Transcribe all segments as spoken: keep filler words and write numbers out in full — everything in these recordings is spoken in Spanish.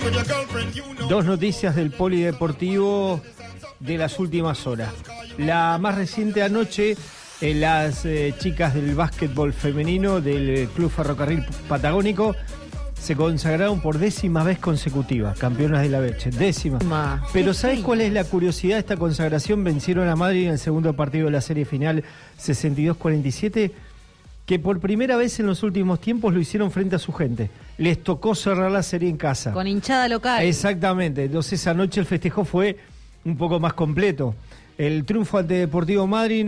Dos noticias del polideportivo de las últimas horas. La más reciente anoche, eh, las eh, chicas del básquetbol femenino del Club Ferrocarril Patagónico se consagraron por décima vez consecutiva, campeonas de la Beche, décima. Ma, Pero ¿sabes cuál es la curiosidad de esta consagración? Vencieron a Madrid en el segundo partido de la serie final sesenta y dos cuarenta y siete, que por primera vez en los últimos tiempos lo hicieron frente a su gente. Les tocó cerrar la serie en casa. Con hinchada local. Exactamente, entonces esa noche el festejo fue un poco más completo. El triunfo ante Deportivo Madryn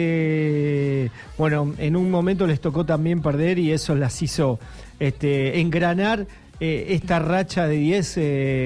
hace, bueno, en un momento les tocó también perder y eso las hizo este, engranar eh, esta racha de diez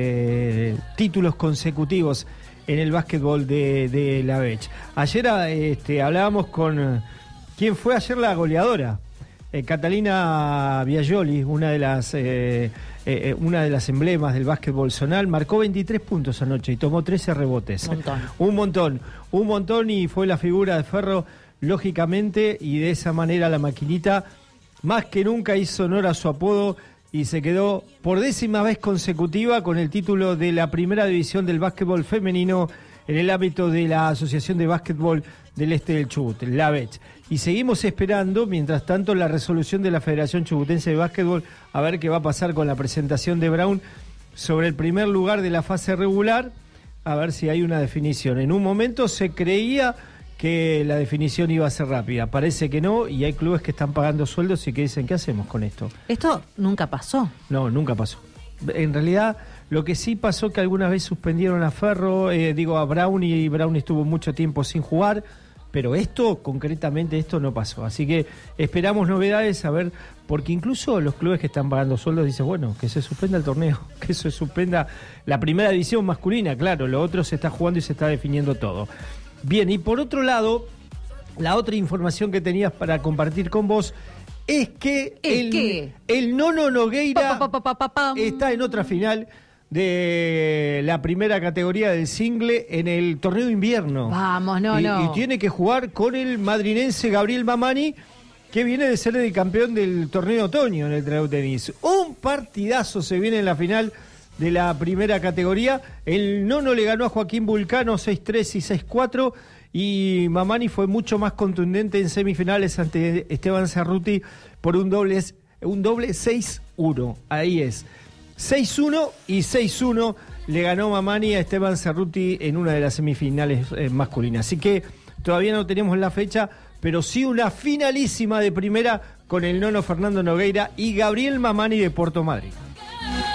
eh, títulos consecutivos en el básquetbol de, de la Beche. Ayer este, hablábamos con quién fue ayer la goleadora, eh, Catalina Biagioli, una de las eh, eh, una de las emblemas del básquetbol zonal, marcó veintitrés puntos anoche y tomó trece rebotes. Montón. Un montón, un montón y fue la figura de Ferro, lógicamente, y de esa manera la maquinita más que nunca hizo honor a su apodo y se quedó por décima vez consecutiva con el título de la primera división del básquetbol femenino en el ámbito de la Asociación de Básquetbol del Este del Chubut, la Beche. Y seguimos esperando, mientras tanto, la resolución de la Federación Chubutense de Básquetbol, a ver qué va a pasar con la presentación de Brown sobre el primer lugar de la fase regular, a ver si hay una definición. En un momento se creía que la definición iba a ser rápida, parece que no, y hay clubes que están pagando sueldos y que dicen, ¿qué hacemos con esto? ¿Esto nunca pasó? No, nunca pasó. En realidad, lo que sí pasó que algunas veces suspendieron a Ferro, eh, digo a Brown, y Brown estuvo mucho tiempo sin jugar, pero esto, concretamente, esto no pasó. Así que esperamos novedades, a ver, porque incluso los clubes que están pagando sueldos dicen, bueno, que se suspenda el torneo, que se suspenda la primera división masculina, claro, lo otro se está jugando y se está definiendo todo. Bien, y por otro lado, la otra información que tenías para compartir con vos es que el, ¿Qué? el Nono Nogueira pa, pa, pa, pa, pa, está en otra final de la primera categoría del single en el torneo de invierno. Vamos, no, y, no. Y tiene que jugar con el madrinense Gabriel Mamani, que viene de ser el campeón del torneo de otoño en el trail tenis. Un partidazo se viene en la final de la primera categoría. El Nono le ganó a Joaquín Vulcano seis tres y seis cuatro, y Mamani fue mucho más contundente en semifinales ante Esteban Cerruti por un doble, un doble seis uno. Ahí es. seis uno y seis uno le ganó Mamani a Esteban Cerruti en una de las semifinales eh, masculinas. Así que todavía no tenemos la fecha, pero sí una finalísima de primera con el Nono Fernando Nogueira y Gabriel Mamani de Puerto Madryn.